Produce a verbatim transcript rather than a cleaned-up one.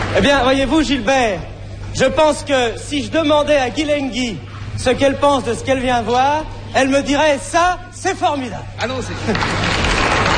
Eh bien, voyez-vous, Gilbert, je pense que si je demandais à Guilenghi ce qu'elle pense de ce qu'elle vient voir, elle me dirait, ça, c'est formidable. Ah non, c'est...